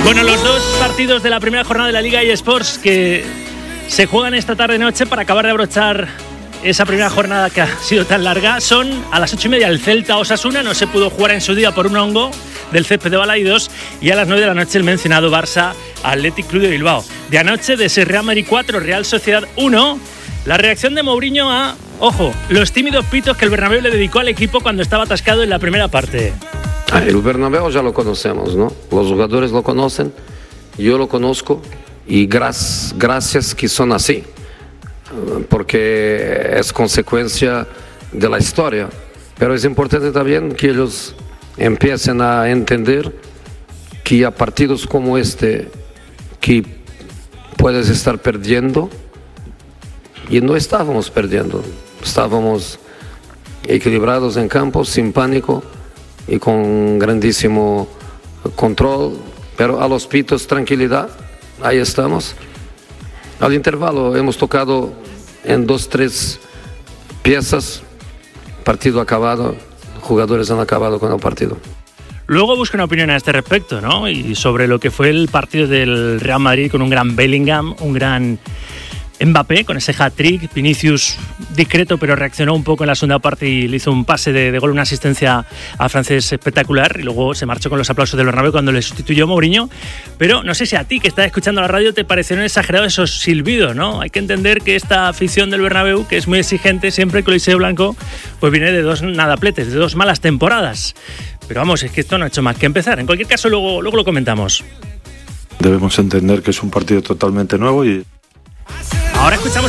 Bueno, los dos partidos de la primera jornada de la Liga eSports que se juegan esta tarde-noche para acabar de abrochar esa primera jornada que ha sido tan larga son a las 8:30 el Celta Osasuna, no se pudo jugar en su día por un hongo del césped de Balaidos, y a las 9 de la noche el mencionado Barça Athletic Club de Bilbao. De anoche de ese Real Madrid 4, Real Sociedad 1, la reacción de Mourinho a, ojo, los tímidos pitos que el Bernabéu le dedicó al equipo cuando estaba atascado en la primera parte. El Bernabéu ya lo conocemos, ¿no? Los jugadores lo conocen, yo lo conozco y gracias que son así, porque es consecuencia de la historia. Pero es importante también que ellos empiecen a entender que a partidos como este, que puedes estar perdiendo, y no estábamos perdiendo, estábamos equilibrados en campo, sin pánico y con grandísimo control, pero a los pitos tranquilidad, ahí estamos. Al intervalo hemos tocado en 2-3 piezas, partido acabado, jugadores han acabado con el partido. Luego busco una opinión a este respecto, ¿no? Y sobre lo que fue el partido del Real Madrid con un gran Bellingham, un gran Mbappé con ese hat-trick, Vinicius discreto pero reaccionó un poco en la segunda parte y le hizo un pase de gol, una asistencia al francés espectacular, y luego se marchó con los aplausos del Bernabéu cuando le sustituyó Mourinho. Pero no sé si a ti que estás escuchando la radio te parecieron exagerados esos silbidos, ¿no? Hay que entender que esta afición del Bernabéu, que es muy exigente siempre con el Coliseo Blanco, pues viene de dos nadapletes, de dos malas temporadas. Pero vamos, es que esto no ha hecho más que empezar. En cualquier caso, luego lo comentamos. Debemos entender que es un partido totalmente nuevo y... Ahora escuchamos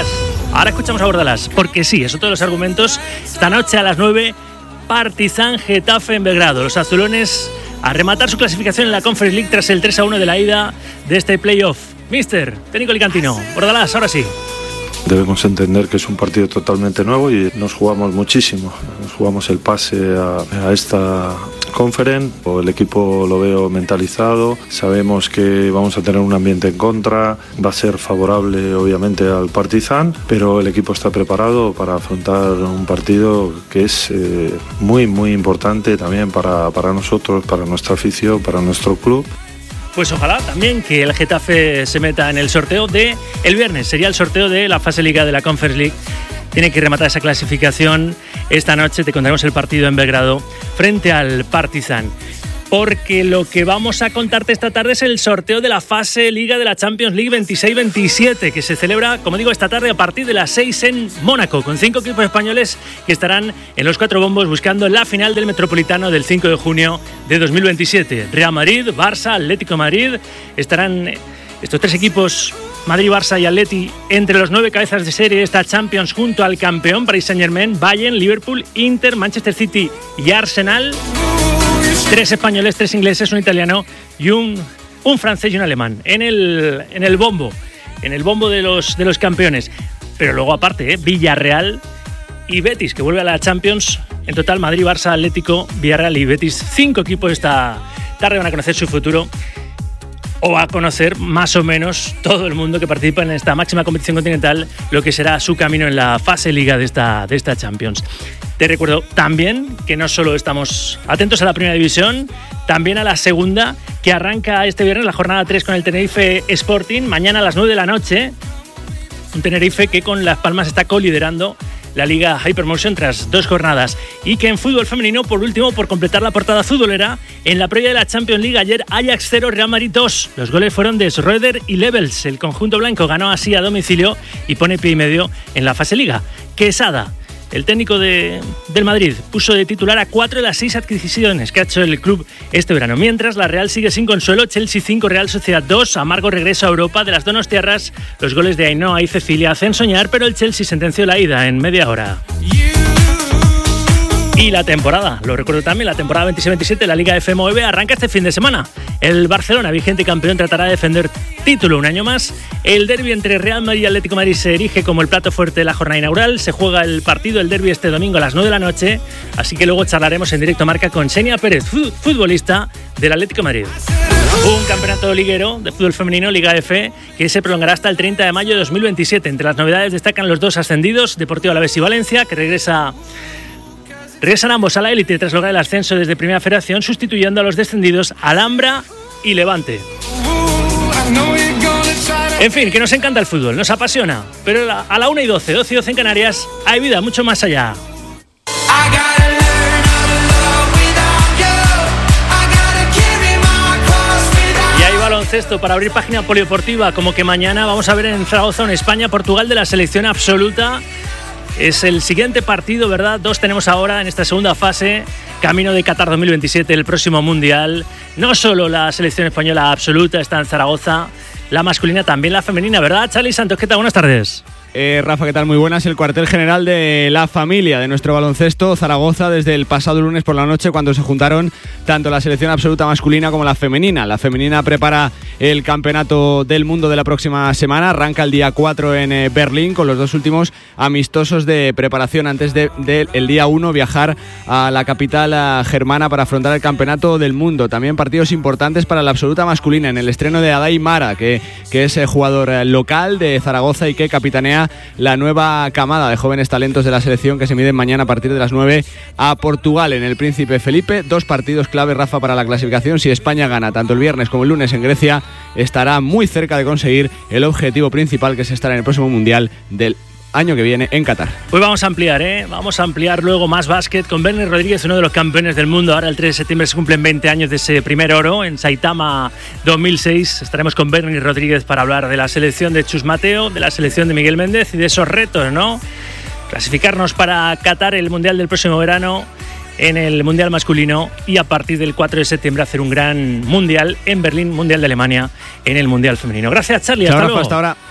a Bordalás, porque sí, es otro de los argumentos. Esta noche a las 9, Partizan Getafe en Belgrado. Los azulones a rematar su clasificación en la Conference League tras el 3-1 de la ida de este playoff. Mister, técnico alicantino, Bordalás, ahora sí. Debemos entender que es un partido totalmente nuevo y nos jugamos muchísimo. Nos jugamos el pase a esta conference. El equipo lo veo mentalizado. Sabemos que vamos a tener un ambiente en contra. Va a ser favorable, obviamente, al Partizan, pero el equipo está preparado para afrontar un partido que es muy, muy importante también para nosotros, para nuestra afición, para nuestro club. Pues ojalá también que el Getafe se meta en el sorteo de el viernes. Sería el sorteo de la fase Liga de la Conference League. Tiene que rematar esa clasificación. Esta noche te contaremos el partido en Belgrado frente al Partizan. Porque lo que vamos a contarte esta tarde es el sorteo de la fase Liga de la Champions League 26-27, que se celebra, como digo, esta tarde a partir de las 6 en Mónaco, con 5 equipos españoles que estarán en los 4 bombos buscando la final del Metropolitano del 5 de junio de 2027. Real Madrid, Barça, Atlético de Madrid, estarán estos 3 equipos, Madrid, Barça y Atleti, entre los 9 cabezas de serie de esta Champions, junto al campeón Paris Saint-Germain, Bayern, Liverpool, Inter, Manchester City y Arsenal. 3 españoles, 3 ingleses, un italiano y un francés y un alemán en el bombo de los campeones. Pero luego aparte, Villarreal y Betis, que vuelve a la Champions. En total, Madrid, Barça, Atlético, Villarreal y Betis. 5 equipos esta tarde van a conocer su futuro, o a conocer más o menos todo el mundo que participa en esta máxima competición continental, lo que será su camino en la fase Liga de esta Champions. Te recuerdo también que no solo estamos atentos a la primera división, también a la segunda, que arranca este viernes la jornada 3 con el Tenerife Sporting, mañana a las 9 de la noche. Un Tenerife que con Las Palmas está coliderando la Liga Hypermotion tras 2 jornadas. Y que en fútbol femenino, por último, por completar la portada futbolera, en la previa de la Champions League ayer Ajax 0, Real Madrid 2. Los goles fueron de Schröder y Levels. El conjunto blanco ganó así a domicilio y pone pie y medio en la fase Liga. Quesada, el técnico del Madrid, puso de titular a 4 de las 6 adquisiciones que ha hecho el club este verano. Mientras la Real sigue sin consuelo, Chelsea 5, Real Sociedad 2, amargo regreso a Europa de las donostiarras. Los goles de Ainhoa y Cecilia hacen soñar, pero el Chelsea sentenció la ida en media hora. Y la temporada, lo recuerdo también, la temporada 26-27 de la Liga F9 arranca este fin de semana. El Barcelona, vigente campeón, tratará de defender título un año más. El derbi entre Real Madrid y Atlético de Madrid se erige como el plato fuerte de la jornada inaugural. Se juega el partido del derbi este domingo a las 9 de la noche, así que luego charlaremos en directo marca con Xenia Pérez, futbolista del Atlético de Madrid. Un campeonato liguero de fútbol femenino, Liga F, que se prolongará hasta el 30 de mayo de 2027. Entre las novedades destacan los 2 ascendidos, Deportivo Alavés y Valencia, que regresan ambos a la élite tras lograr el ascenso desde Primera Federación, sustituyendo a los descendidos Alhambra y Levante. En fin, que nos encanta el fútbol, nos apasiona, pero a la 1:12, 12:12 en Canarias, hay vida mucho más allá. Y hay baloncesto para abrir página polideportiva, como que mañana vamos a ver en Zaragoza un España-Portugal de la selección absoluta. Es el siguiente partido, ¿verdad? 2 tenemos ahora en esta segunda fase, camino de Qatar 2027, el próximo Mundial. No solo la selección española absoluta está en Zaragoza, la masculina, también la femenina, ¿verdad? Charly Santos, ¿qué tal? Buenas tardes. Rafa, ¿qué tal? Muy buenas. El cuartel general de la familia de nuestro baloncesto Zaragoza desde el pasado lunes por la noche, cuando se juntaron tanto la selección absoluta masculina como la femenina. La femenina prepara el campeonato del mundo de la próxima semana. Arranca el día 4 en Berlín, con los 2 últimos amistosos de preparación antes de el día 1 viajar a la capital germana para afrontar el campeonato del mundo. También partidos importantes para la absoluta masculina, en el estreno de Adai Mara, que es jugador local de Zaragoza y que capitanea la nueva camada de jóvenes talentos de la selección, que se miden mañana a partir de las 9 a Portugal en el Príncipe Felipe. 2 partidos clave, Rafa, para la clasificación. Si España gana tanto el viernes como el lunes en Grecia, estará muy cerca de conseguir el objetivo principal, que es estar en el próximo Mundial del año que viene en Qatar. Pues vamos a ampliar, vamos a ampliar luego más básquet con Bernie Rodríguez, uno de los campeones del mundo. Ahora el 3 de septiembre se cumplen 20 años de ese primer oro en Saitama 2006. Estaremos con Bernie Rodríguez para hablar de la selección de Chus Mateo, de la selección de Miguel Méndez y de esos retos, ¿no? Clasificarnos para Qatar, el Mundial del próximo verano, en el Mundial masculino, y a partir del 4 de septiembre hacer un gran Mundial en Berlín, Mundial de Alemania, en el Mundial femenino. Gracias, Charly. Hasta luego. Hasta ahora.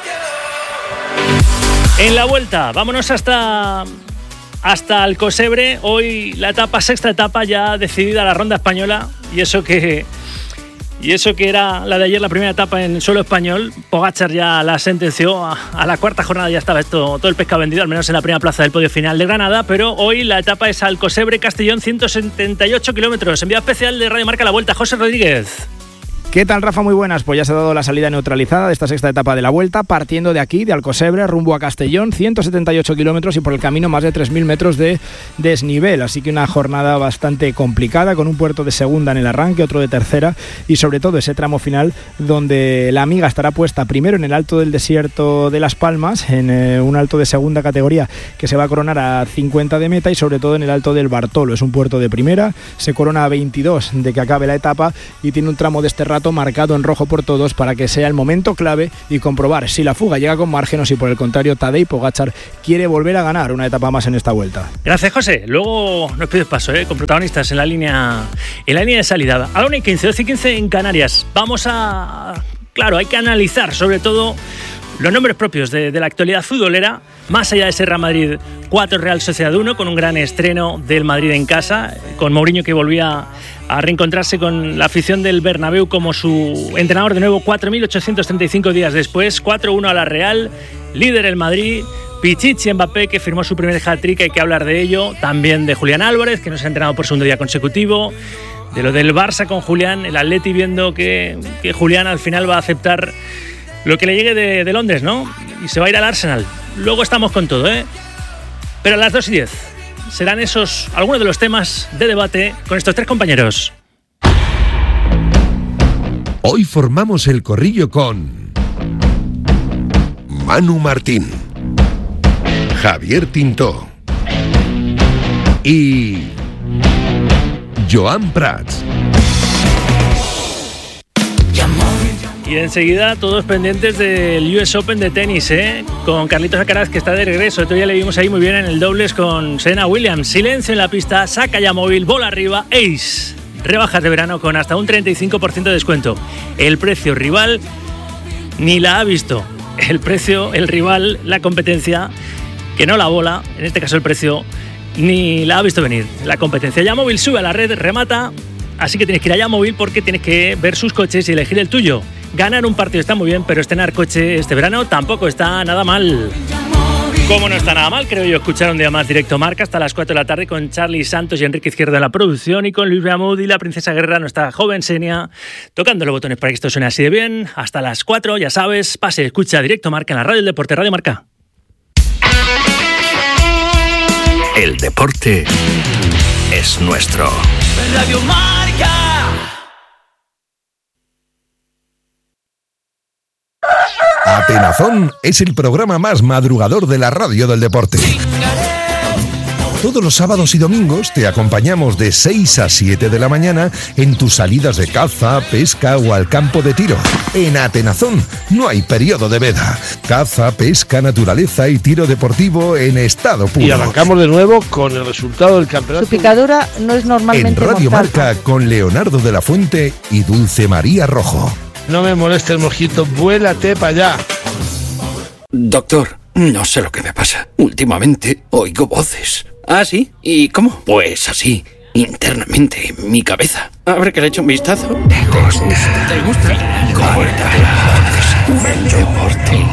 En la vuelta, vámonos hasta Alcosebre. Hoy la sexta etapa ya decidida, la ronda española, y eso que era la de ayer, la primera etapa en suelo español. Pogačar ya la sentenció, a la cuarta jornada ya estaba todo el pescado vendido, al menos en la primera plaza del podio final de Granada, pero hoy la etapa es Alcosebre-Castellón, 178 kilómetros. Enviado especial de Radio Marca La Vuelta, José Rodríguez. ¿Qué tal, Rafa? Muy buenas. Pues ya se ha dado la salida neutralizada de esta sexta etapa de la Vuelta, partiendo de aquí, de Alcosebre, rumbo a Castellón, 178 kilómetros y por el camino más de 3.000 metros de desnivel. Así que una jornada bastante complicada, con un puerto de segunda en el arranque, otro de tercera y sobre todo ese tramo final donde la amiga estará puesta primero en el Alto del Desierto de Las Palmas, en un alto de segunda categoría que se va a coronar a 50 de meta, y sobre todo en el Alto del Bartolo. Es un puerto de primera, se corona a 22 de que acabe la etapa y tiene un tramo de este rato marcado en rojo por todos para que sea el momento clave y comprobar si la fuga llega con margen o si por el contrario Tadej Pogačar quiere volver a ganar una etapa más en esta vuelta. Gracias, José. Luego nos pides paso, con protagonistas en la línea de salida. A la 1:15, 12:15 en Canarias. Claro, hay que analizar sobre todo los nombres propios de la actualidad futbolera, más allá de ese Real Madrid 4, Real Sociedad 1, con un gran estreno del Madrid en casa, con Mourinho que volvía a reencontrarse con la afición del Bernabéu como su entrenador de nuevo 4.835 días después. 4-1 a la Real, líder el Madrid. Pichichi, Mbappé, que firmó su primer hat-trick, hay que hablar de ello. También de Julián Álvarez, que nos ha entrenado por segundo día consecutivo. De lo del Barça con Julián, el Atleti viendo que Julián al final va a aceptar lo que le llegue de Londres, ¿no? Y se va a ir al Arsenal. Luego estamos con todo, Pero a las 2:10 serán algunos de los temas de debate con estos 3 compañeros. Hoy formamos el corrillo con Manu Martín, Javier Tintó y Joan Prats. Y enseguida todos pendientes del US Open de tenis, con Carlitos Alcaraz, que está de regreso. Todavía le vimos ahí muy bien en el dobles con Serena Williams. Silencio en la pista, saca ya móvil, bola arriba, ace. Rebajas de verano con hasta un 35% de descuento. El precio rival ni la ha visto. El rival, la competencia, que no la bola, en este caso el precio, ni la ha visto venir. La competencia. Ya móvil sube a la red, remata. Así que tienes que ir allá móvil porque tienes que ver sus coches y elegir el tuyo. Ganar un partido está muy bien, pero estrenar coche este verano tampoco está nada mal. ¿Cómo no está nada mal? Creo yo escuchar un día más Directo Marca hasta las 4 de la tarde con Charly Santos y Enrique Izquierdo en la producción y con Luis Beamud y la Princesa Guerrera, nuestra joven Senia, tocando los botones para que esto suene así de bien. Hasta las 4, ya sabes, pase, escucha Directo Marca en la Radio del Deporte, Radio Marca. El deporte es nuestro. Radio Marca. Atenazón es el programa más madrugador de la radio del deporte. Todos los sábados y domingos te acompañamos de 6 a 7 de la mañana en tus salidas de caza, pesca o al campo de tiro. En Atenazón no hay periodo de veda. Caza, pesca, naturaleza y tiro deportivo en estado puro. Y arrancamos de nuevo con el resultado del campeonato. Su picadura no es normalmente En Radio mortal. Marca con Leonardo de la Fuente y Dulce María Rojo. No me moleste el mosquito, vuélate para allá. Doctor, no sé lo que me pasa. Últimamente oigo voces. ¿Ah, sí? ¿Y cómo? Pues así, internamente, en mi cabeza. A ver que le echo un vistazo. ¿Te gusta? ¿Te gusta? El deporte.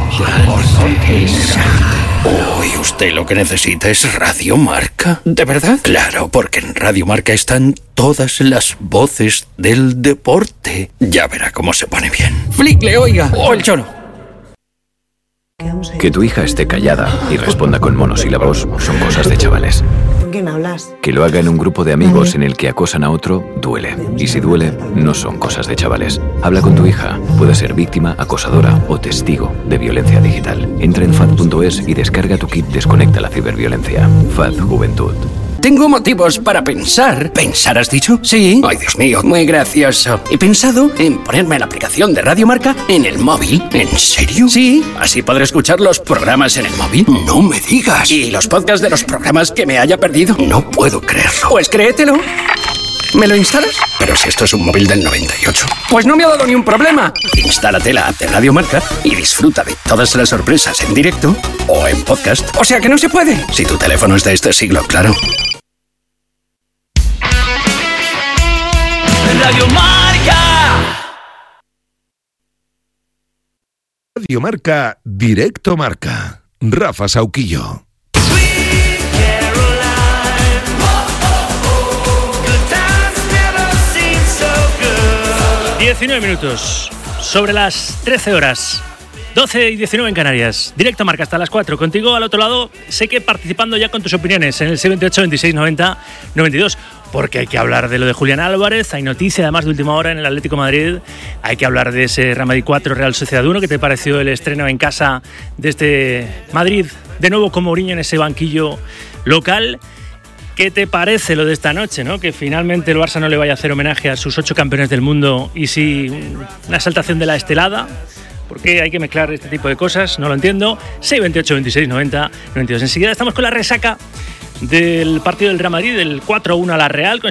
Hoy usted lo que necesita es Radio Marca. ¿De verdad? Claro, porque en Radio Marca están todas las voces del deporte. Ya verá cómo se pone bien. Flick, le oiga. O el choro. Que tu hija esté callada y responda con monosílabos son cosas de chavales. ¿Con quién hablas? Que lo haga en un grupo de amigos en el que acosan a otro, duele. Y si duele, no son cosas de chavales. Habla con tu hija. Puede ser víctima, acosadora o testigo de violencia digital. Entra en FAD.es y descarga tu kit Desconecta la ciberviolencia. FAD Juventud. Tengo motivos para pensar. ¿Pensar has dicho? Sí. Ay, Dios mío, muy gracioso. He pensado en ponerme la aplicación de Radio Marca en el móvil. ¿En serio? Sí. Así podré escuchar los programas en el móvil. No me digas. ¿Y los podcasts de los programas que me haya perdido? No puedo creerlo. Pues créetelo. ¿Me lo instalas? Pero si esto es un móvil del 98. Pues no me ha dado ni un problema. Instálate la app de Radio Marca y disfruta de todas las sorpresas en directo o en podcast. O sea que no se puede. Si tu teléfono es de este siglo, claro. Radio Marca. Radio Marca, Directo Marca. Rafa Sauquillo. 19 minutos, sobre las 13 horas, 12 y 19 en Canarias. Directo Marca hasta las 4. Contigo al otro lado, sé que participando ya con tus opiniones en el 628 26 90 92. Porque hay que hablar de lo de Julián Álvarez, hay noticia además de última hora en el Atlético de Madrid, hay que hablar de ese Real Madrid 4, Real Sociedad 1, ¿qué te pareció el estreno en casa de este Madrid? De nuevo con Mourinho en ese banquillo local. ¿Qué te parece lo de esta noche, ¿no? Que finalmente el Barça no le vaya a hacer homenaje a sus 8 campeones del mundo y sí una exaltación de la estelada. ¿Por qué hay que mezclar este tipo de cosas? No lo entiendo. 628 26 90 92. Enseguida estamos con la resaca del partido del Real Madrid, del 4-1 a la Real, con